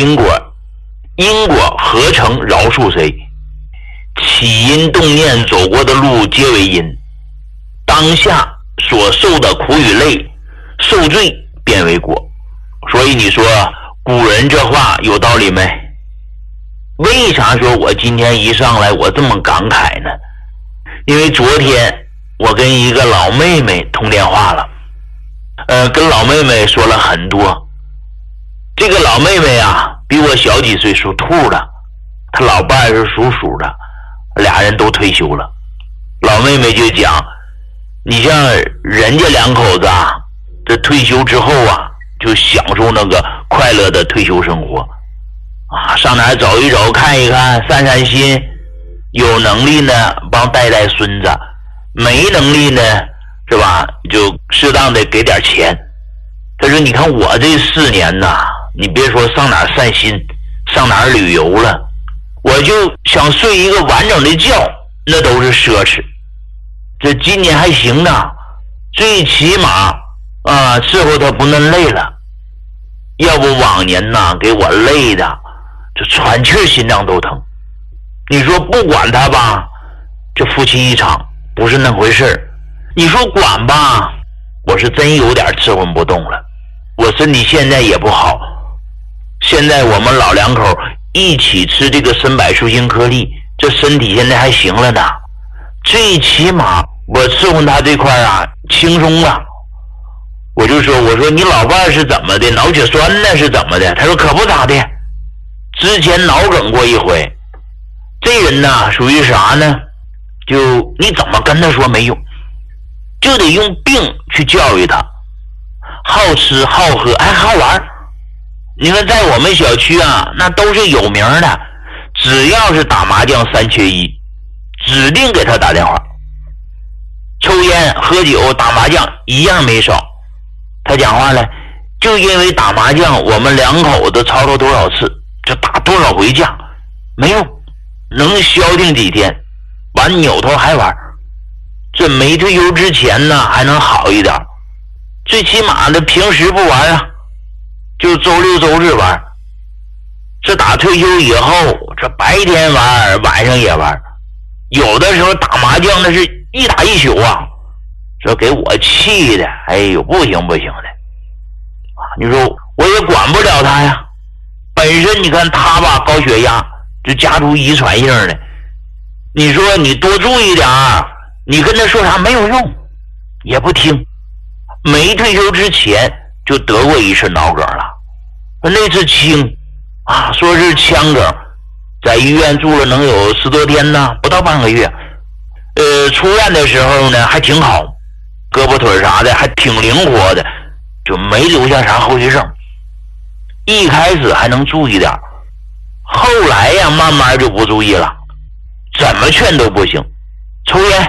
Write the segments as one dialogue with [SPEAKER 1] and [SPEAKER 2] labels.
[SPEAKER 1] 因果，因果何曾饶恕谁？起因动念走过的路皆为因，当下所受的苦与累，受罪便为果。所以你说古人这话有道理没？为啥说我今天一上来我这么感慨呢？因为昨天我跟一个老妹妹通电话了，跟老妹妹说了很多。这个老妹妹啊比我小几岁，属兔的，她老伴是属鼠的，俩人都退休了。老妹妹就讲，你像人家两口子啊，这退休之后啊就享受那个快乐的退休生活啊，上哪儿走一走看一看散散心，有能力呢帮带带孙子，没能力呢是吧就适当的给点钱。他说你看我这4年呐，你别说上哪儿散心，上哪儿旅游了，我就想睡一个完整的觉那都是奢侈。这今年还行呢，最起码伺候他不那累了，要不往年呐给我累的这喘气心脏都疼。你说不管他吧，这夫妻一场不是那回事儿，你说管吧，我是真有点吃混不动了，我身体现在也不好。现在我们老两口一起吃这个参柏舒心颗粒，这身体现在还行了呢，最起码我伺候他这块啊轻松了。我就说，我说你老伴是怎么的，脑血栓呢是怎么的？他说可不咋的，之前脑梗过一回。这人呢属于啥呢，就你怎么跟他说没用，就得用病去教育他，好吃好喝还好玩。你看在我们小区啊那都是有名的，只要是打麻将3缺1，指定给他打电话。抽烟喝酒打麻将一样没少。他讲话了，就因为打麻将我们两口子吵吵多少次，就打多少回架，没用，能消停几天，完扭头还玩。这没退休之前呢还能好一点，最起码的平时不玩啊，就周六周日玩。这打退休以后，这白天玩晚上也玩，有的时候打麻将那是一打一宿啊，这给我气的，哎呦不行不行的。你说我也管不了他呀，本身你看他吧高血压，就家族遗传性的，你说你多注意点，你跟他说啥没有用，也不听。没退休之前就得过一次脑梗了，那次轻啊，说是腔梗，在医院住了能有10多天呢，不到半个月。出院的时候呢还挺好，胳膊腿啥的还挺灵活的，就没留下啥后遗症。一开始还能注意点，后来呀慢慢就不注意了，怎么劝都不行。抽烟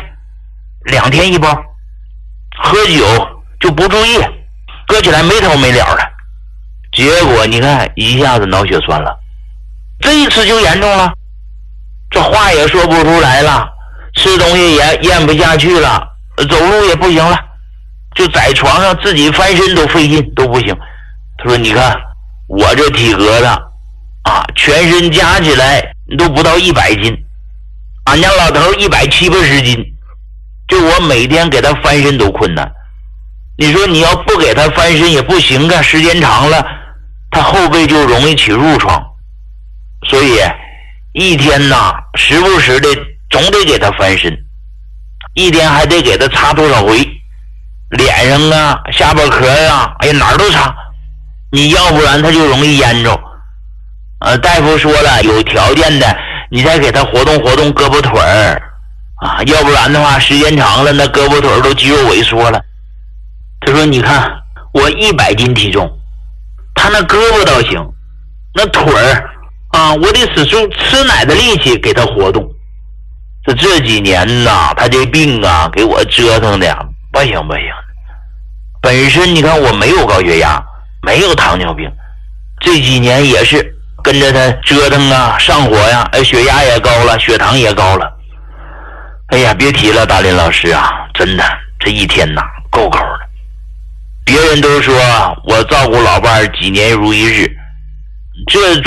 [SPEAKER 1] 2天1包，喝酒就不注意，搁起来没头没了的，结果你看一下子脑血栓了。这一次就严重了，这话也说不出来了，吃东西也咽不下去了，走路也不行了，就在床上自己翻身都费劲都不行。他说你看我这体格子啊，全身加起来都不到100斤，俺家老头170-80斤，就我每天给他翻身都困难。你说你要不给他翻身也不行啊，时间长了他后背就容易起褥疮。所以一天呐时不时的总得给他翻身，一天还得给他擦多少回，脸上啊下巴壳啊，哎呀哪儿都擦，你要不然他就容易淹着。大夫说了，有条件的你再给他活动活动胳膊腿儿啊，要不然的话时间长了那胳膊腿儿都肌肉萎缩了。他说你看我100斤体重，他那胳膊倒行，那腿儿啊我得使出吃奶的力气给他活动。这几年呐他这病啊给我折腾的不行不行。本身你看我没有高血压，没有糖尿病，这几年也是跟着他折腾啊上火呀，血压也高了，血糖也高了。哎呀别提了大林老师啊，真的这一天呐够够的。别人都说我照顾老伴儿几年如一日，这